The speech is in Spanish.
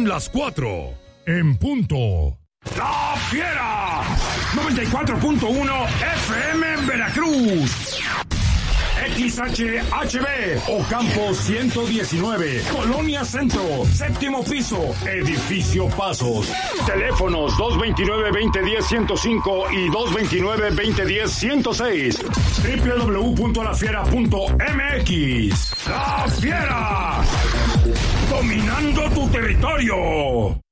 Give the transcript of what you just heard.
Son las 4 en punto. ¡La Fiera! 94.1 FM en Veracruz. XHHB, Ocampo 119, Colonia Centro, séptimo piso, Edificio Pasos. Teléfonos 229-2010-105 y 229-2010-106. www.lafiera.mx. ¡La Fiera! Dominando tu territorio.